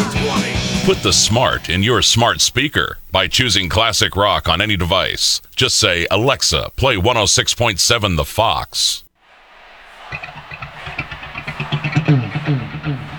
Put the smart in your smart speaker by choosing classic rock on any device. Just say, Alexa, play 106.7 The Fox.